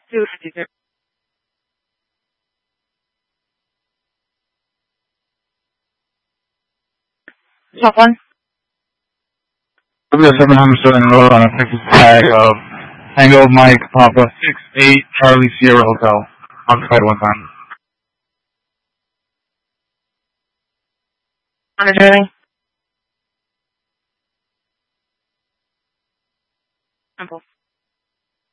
252. Top one. Columbia 700 Sterling Road on a Texas tag of Tango Mike Papa 68 Charlie Sierra Hotel. Occupied one time. Monitoring. Simple.